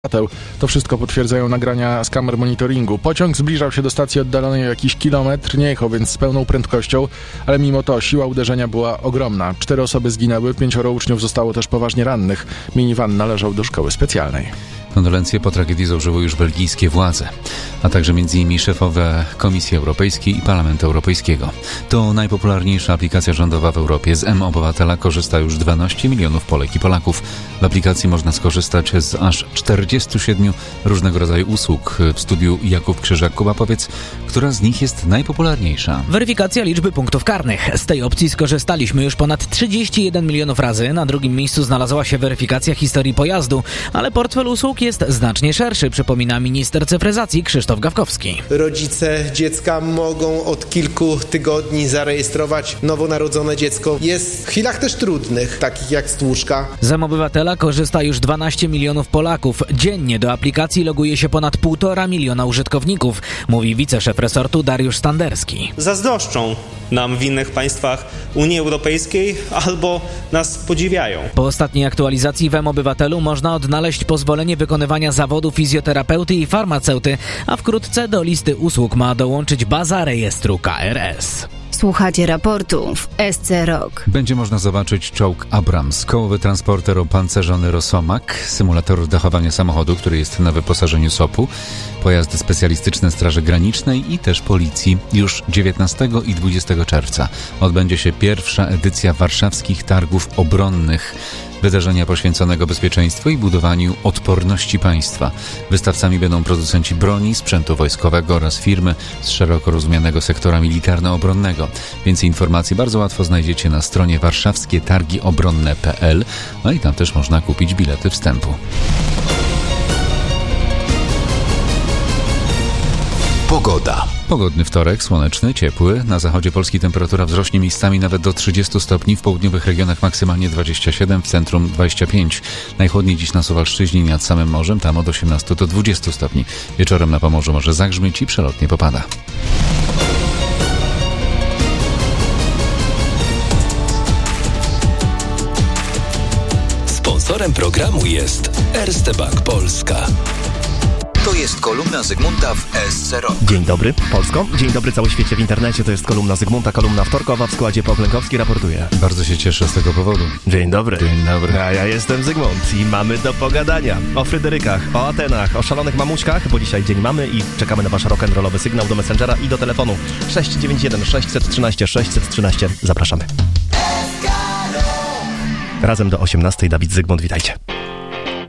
To wszystko potwierdzają nagrania z kamer monitoringu. Pociąg zbliżał się do stacji oddalonej o jakiś kilometr, nie jechał więc z pełną prędkością, ale mimo to siła uderzenia była ogromna. 4 osoby zginęły, 5 uczniów zostało też poważnie rannych. Minivan należał do szkoły specjalnej. Kondolencje po tragedii złożyły już belgijskie władze, a także m.in. szefowe Komisji Europejskiej i Parlamentu Europejskiego. To najpopularniejsza aplikacja rządowa w Europie. Z mObywatela korzysta już 12 milionów Polek i Polaków. W aplikacji można skorzystać z aż 47 różnego rodzaju usług. W studiu Jakub Krzyżak. Kuba, powiedz, która z nich jest najpopularniejsza? Weryfikacja liczby punktów karnych. Z tej opcji skorzystaliśmy już ponad 31 milionów razy. Na drugim miejscu znalazła się weryfikacja historii pojazdu, ale portfel usług jest znacznie szerszy, przypomina minister cyfryzacji Krzysztof Gawkowski. Rodzice dziecka mogą od kilku tygodni zarejestrować nowonarodzone dziecko. Jest w chwilach też trudnych, takich jak stłuczka. Z mObywatela korzysta już 12 milionów Polaków. Dziennie do aplikacji loguje się ponad 1,5 miliona użytkowników, mówi wiceszef resortu Dariusz Standerski. Zazdroszczą nam w innych państwach Unii Europejskiej albo nas podziwiają. Po ostatniej aktualizacji w mObywatelu można odnaleźć pozwolenie wykonywania zawodu fizjoterapeuty i farmaceuty, a wkrótce do listy usług ma dołączyć baza rejestru KRS. Słuchacie raportu w SC Rock. Będzie można zobaczyć czołg Abrams, kołowy transporter opancerzony Rosomak, symulator dachowania samochodu, który jest na wyposażeniu SOP-u, pojazdy specjalistyczne Straży Granicznej i też Policji. Już 19 i 20 czerwca odbędzie się pierwsza edycja warszawskich targów obronnych. Wydarzenia poświęconego bezpieczeństwu i budowaniu odporności państwa. Wystawcami będą producenci broni, sprzętu wojskowego oraz firmy z szeroko rozumianego sektora militarno-obronnego. Więcej informacji bardzo łatwo znajdziecie na stronie warszawskietargiobronne.pl, no i tam też można kupić bilety wstępu. Pogoda. Pogodny wtorek, słoneczny, ciepły. Na zachodzie Polski temperatura wzrośnie miejscami nawet do 30 stopni, w południowych regionach maksymalnie 27, w centrum 25. Najchłodniej dziś na Suwalszczyźnie nad samym morzem, tam od 18 do 20 stopni. Wieczorem na Pomorzu może zagrzmieć i przelotnie popada. Sponsorem programu jest Erste Bank Polska. To jest kolumna Zygmunta w SC Rock. Dzień dobry, Polsko. Dzień dobry, cały świecie w internecie. To jest kolumna Zygmunta, kolumna wtorkowa. W składzie Poklękowski raportuje. Bardzo się cieszę z tego powodu. Dzień dobry. Dzień dobry. A ja jestem Zygmunt i mamy do pogadania o Fryderykach, o Atenach, o szalonych mamuśkach, bo dzisiaj dzień mamy i czekamy na wasz rock'n'rollowy sygnał do Messengera i do telefonu 691 613 613. Zapraszamy. Razem do 18. Dawid Zygmunt, witajcie.